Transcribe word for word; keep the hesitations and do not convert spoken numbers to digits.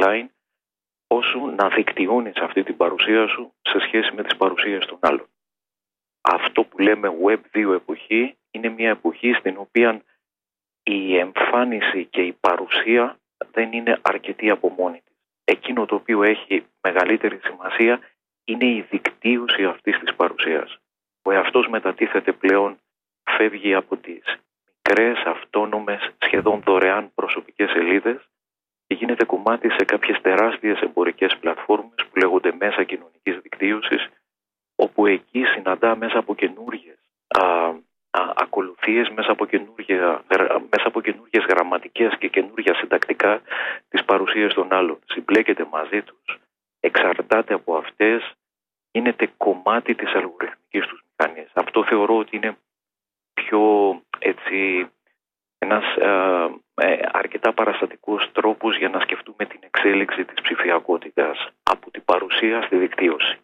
online, όσο να δικτυώνεις αυτή την παρουσία σου σε σχέση με τις παρουσίες των άλλων. Αυτό που λέμε Web δύο εποχή είναι μια εποχή στην οποία η εμφάνιση και η παρουσία δεν είναι αρκετή από μόνη της. Εκείνο το οποίο έχει μεγαλύτερη σημασία είναι η δικτύωση αυτής της παρουσίας. Ο εαυτός μετατίθεται πλέον, φεύγει από τις μικρές, αυτόνομες, σχεδόν δωρεάν προσωπικές σελίδες και γίνεται κομμάτι σε κάποιες τεράστιες εμπορικές πλατφόρμες που λέγονται μέσα κοινωνικής δικτύωσης, όπου εκεί συναντά μέσα από καινούργιες α, α, ακολουθίες, μέσα από, μέσα από καινούργιες γραμματικές και καινούργια συντακτικά τις παρουσίες των άλλων. Συμπλέκεται μαζί τους, εξαρτάται από αυτές, γίνεται κομμάτι της αλγοριθμικής τους μηχανής. Αυτό θεωρώ ότι είναι πιο έτσι, ένας ε, ε, αρκετά παραστατικός τρόπος για να σκεφτούμε την εξέλιξη της ψηφιακότητας από την παρουσία στη δικτύωση.